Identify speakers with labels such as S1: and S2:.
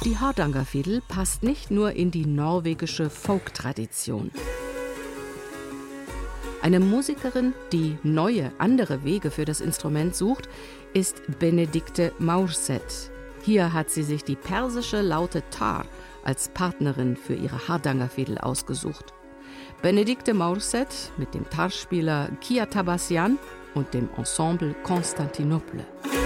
S1: Die Hardangerfiedel passt nicht nur in die norwegische Folk-Tradition. Eine Musikerin, die neue, andere Wege für das Instrument sucht, ist Benedikte Maurseth. Hier hat sie sich die persische Laute Tar als Partnerin für ihre Hardangerfiedel ausgesucht. Benedikte Maurseth mit dem Tarspieler Kia Tabassian und dem Ensemble Constantinople.